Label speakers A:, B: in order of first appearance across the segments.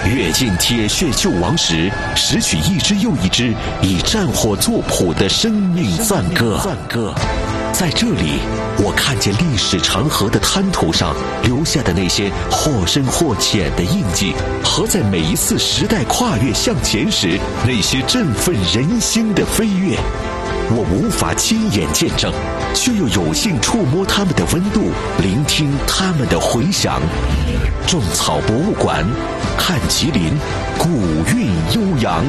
A: 跃进铁血救亡时，拾取一支又一支以战火作谱的生命赞歌。在这里，我看见历史长河的滩涂上留下的那些或深或浅的印记，和在每一次时代跨越向前时那些振奋人心的飞跃。我无法亲眼见证，却又有幸触摸他们的温度，聆听他们的回响。种草博物馆，看麒麟，古韵悠扬。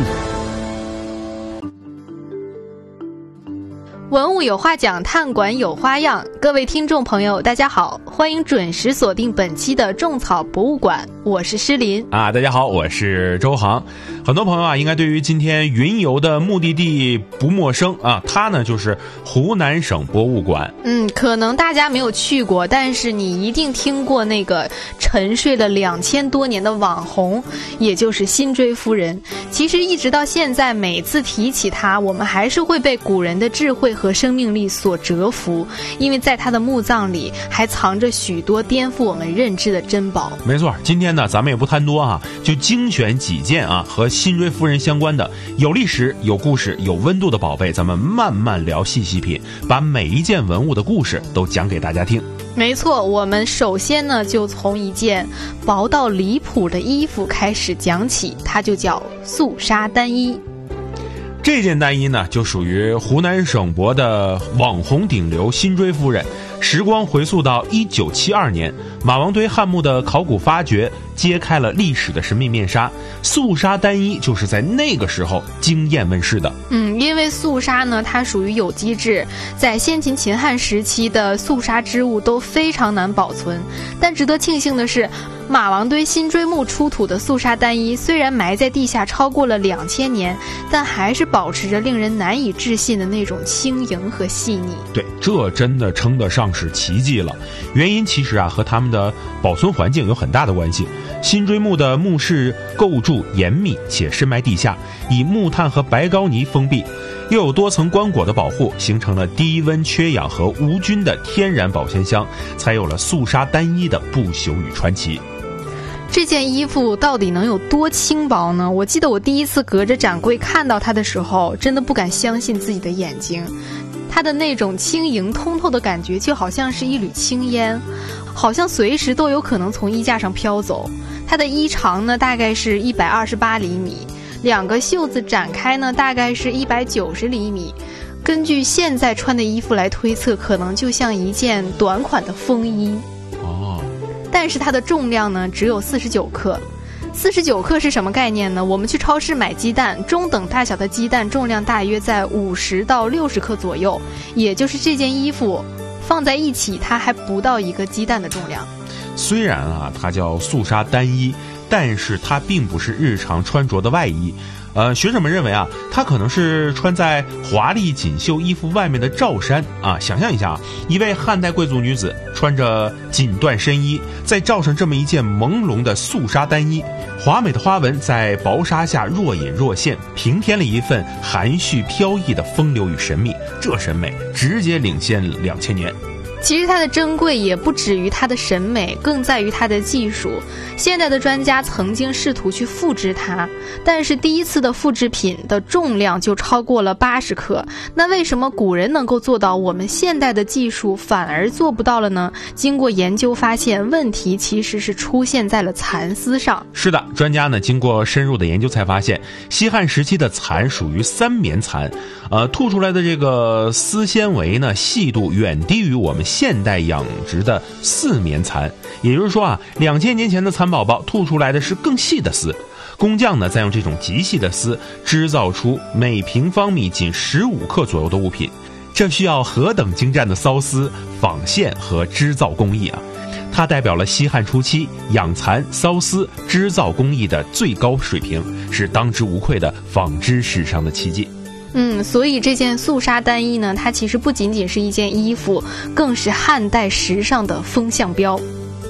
B: 文物有话讲，探馆有花样。各位听众朋友大家好，欢迎准时锁定本期的种草博物馆，我是诗琳
C: 大家好，我是周航。很多朋友应该对于今天云游的目的地不陌生它呢就是湖南省博物馆。
B: 可能大家没有去过，但是你一定听过那个沉睡了2000多年的网红，也就是辛追夫人。其实一直到现在，每次提起她，我们还是会被古人的智慧和生命力所折服，因为在她的墓葬里还藏着许多颠覆我们认知的珍宝。
C: 没错，今天呢咱们也不贪多就精选几件和辛追夫人相关的有历史、有故事、有温度的宝贝，咱们慢慢聊，细细品，把每一件文物的故事都讲给大家听。
B: 没错，我们首先呢就从一件薄到离谱的衣服开始讲起，它就叫素纱单衣。
C: 这件单衣呢就属于湖南省博的网红顶流辛追夫人。时光回溯到1972年，马王堆汉墓的考古发掘揭开了历史的神秘面纱，素纱单衣就是在那个时候惊艳问世的。
B: 因为素纱呢它属于有机质，在先秦秦汉时期的素纱织物都非常难保存，但值得庆幸的是，马王堆辛追墓出土的素纱单衣虽然埋在地下超过了2000年，但还是保持着令人难以置信的那种轻盈和细腻。
C: 对，这真的称得上是奇迹了。原因其实和他们的保存环境有很大的关系。辛追墓的墓室构筑严密且深埋地下，以木炭和白膏泥封闭，又有多层棺椁的保护，形成了低温缺氧和无菌的天然保鲜箱，才有了素纱单衣的不朽与传奇。
B: 这件衣服到底能有多轻薄呢？我记得我第一次隔着展柜看到它的时候，真的不敢相信自己的眼睛。它的那种轻盈通透的感觉，就好像是一缕青烟，好像随时都有可能从衣架上飘走。它的衣长呢大概是128厘米，2个袖子展开呢大概是190厘米，根据现在穿的衣服来推测，可能就像一件短款的风衣。但是它的重量呢只有49克。49克是什么概念呢？我们去超市买鸡蛋，中等大小的鸡蛋重量大约在50到60克左右，也就是这件衣服放在一起，它还不到1个鸡蛋的重量。
C: 虽然它叫素纱单衣，但是它并不是日常穿着的外衣。学者们认为它可能是穿在华丽锦绣衣服外面的罩衫想象一下一位汉代贵族女子穿着锦缎深衣，再罩上这么一件朦胧的素纱单衣，华美的花纹在薄纱下若隐若现，平添了一份含蓄飘逸的风流与神秘。这审美直接领先2000年。
B: 其实它的珍贵也不止于它的审美，更在于它的技术。现代的专家曾经试图去复制它，但是第一次的复制品的重量就超过了80克。那为什么古人能够做到，我们现代的技术反而做不到了呢？经过研究发现，问题其实是出现在了蚕丝上。
C: 是的，专家呢经过深入的研究才发现，西汉时期的蚕属于3棉蚕，吐出来的这个丝纤维呢细度远低于我们现代养殖的4棉蚕。也就是说2000年前的蚕宝宝吐出来的是更细的丝。工匠呢再用这种极细的丝织造出每平方米仅15克左右的物品，这需要何等精湛的缫丝、纺线和织造工艺它代表了西汉初期养蚕、缫丝、织造工艺的最高水平，是当之无愧的纺织史上的奇迹。
B: 所以这件素纱单衣呢，它其实不仅仅是一件衣服，更是汉代时尚的风向标。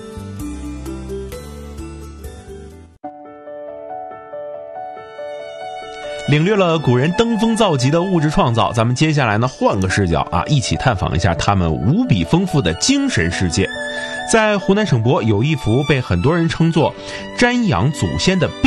C: 领略了古人登峰造极的物质创造，咱们接下来呢换个视角一起探访一下他们无比丰富的精神世界。在湖南省博有一幅被很多人称作瞻仰祖先的